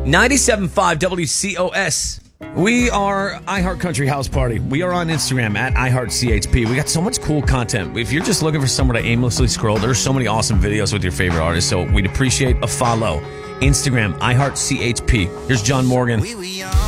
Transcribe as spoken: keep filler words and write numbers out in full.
ninety-seven point five W C O S. We are iHeart Country House Party. We are on Instagram at iHeartCHP. We got so much cool content. If you're just looking for somewhere to aimlessly scroll, there's so many awesome videos with your favorite artists, so we'd appreciate a follow. Instagram, iHeartCHP. Here's John Morgan.